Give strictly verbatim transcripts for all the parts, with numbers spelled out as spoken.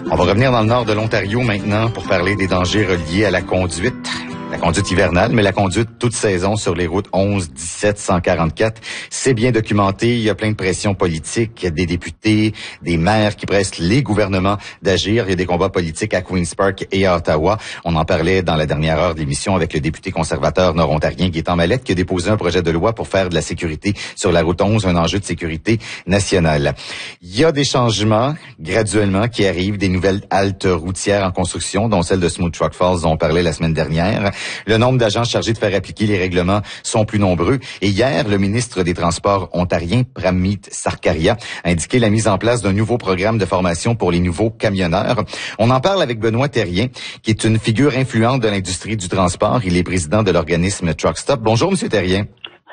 On va revenir dans le nord de l'Ontario maintenant pour parler des dangers reliés à la conduite. La conduite hivernale, mais la conduite toute saison sur les routes onze, dix-sept, cent quarante-quatre. C'est bien documenté. Il y a plein de pressions politiques, des députés, des maires qui pressent les gouvernements d'agir. Il y a des combats politiques à Queen's Park et à Ottawa. On en parlait dans la dernière heure de l'émission avec le député conservateur nord-ontarien Gaétan Mallette qui a déposé un projet de loi pour faire de la sécurité sur la route onze un enjeu de sécurité nationale. Il y a des changements graduellement qui arrivent, des nouvelles haltes routières en construction, dont celle de Smooth Truck Falls dont on parlait la semaine dernière. Le nombre d'agents chargés de faire appliquer les règlements sont plus nombreux. Et hier, le ministre des Transports ontarien, Pramit Sarkaria, a indiqué la mise en place d'un nouveau programme de formation pour les nouveaux camionneurs. On en parle avec Benoît Thérien, qui est une figure influente de l'industrie du transport. Il est président de l'organisme Truck Stop. Bonjour, Monsieur Thérien.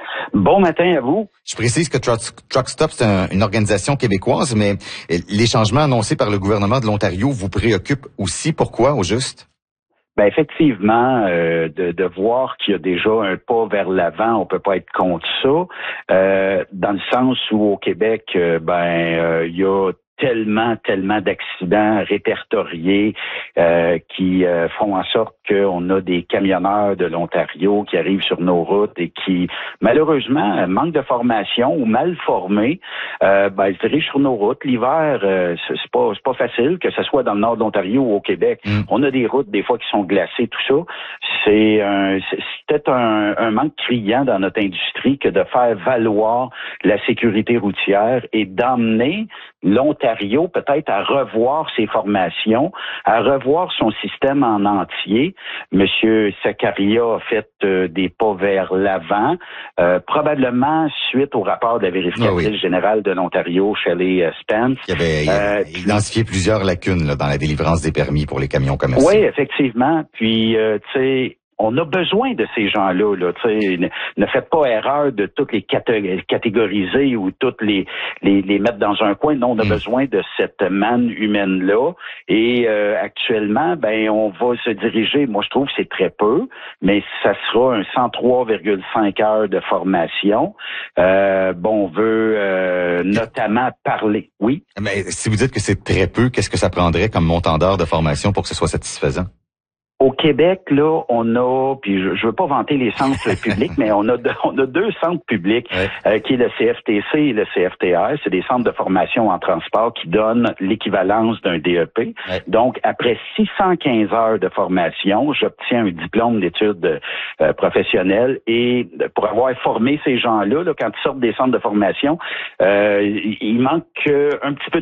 Bon matin à vous. Je précise que Truck, Truck Stop, c'est un, une organisation québécoise, mais les changements annoncés par le gouvernement de l'Ontario vous préoccupent aussi. Pourquoi, au juste? Ben effectivement, euh, de, de voir qu'il y a déjà un pas vers l'avant, on peut pas être contre ça. Euh, dans le sens où au Québec, euh, ben euh, il y a tellement, tellement d'accidents répertoriés euh, qui euh, font en sorte qu'on a des camionneurs de l'Ontario qui arrivent sur nos routes et qui, malheureusement, manquent de formation ou mal formés, euh, ben, ils se dirigent sur nos routes. L'hiver, euh, c'est pas c'est pas facile, que ce soit dans le nord de l'Ontario ou au Québec. Mm. On a des routes, des fois, qui sont glacées, tout ça. C'est un c'est peut-être un, un manque criant dans notre industrie que de faire valoir la sécurité routière et d'emmener l'Ontario peut-être à revoir ses formations, à revoir son système en entier. Monsieur Sarkaria a fait euh, des pas vers l'avant, euh, probablement suite au rapport de la vérificatrice oh oui. générale de l'Ontario, Shelley Spence. Il avait euh, identifié puis, plusieurs lacunes là, dans la délivrance des permis pour les camions commerciaux. Oui, effectivement. Puis, euh, tu sais, on a besoin de ces gens-là. Là, ne, ne faites pas erreur de toutes les catégoriser ou toutes les, les, les mettre dans un coin. Non, on a mmh. besoin de cette manne humaine-là. Et euh, actuellement, ben on va se diriger, moi je trouve que c'est très peu, mais ça sera un cent trois virgule cinq heures de formation. Euh, bon, on veut euh, notamment parler. Oui? Mais si vous dites que c'est très peu, qu'est-ce que ça prendrait comme montant d'heures de formation pour que ce soit satisfaisant? Au Québec, là, on a, puis je, je veux pas vanter les centres publics, mais on a deux, on a deux centres publics, ouais. euh, qui est le C F T C et le C F T R. C'est des centres de formation en transport qui donnent l'équivalence d'un D E P. Ouais. Donc, après six cent quinze heures de formation, j'obtiens un diplôme d'études euh, professionnelles et pour avoir formé ces gens-là, là, quand ils sortent des centres de formation, euh, il manque un petit peu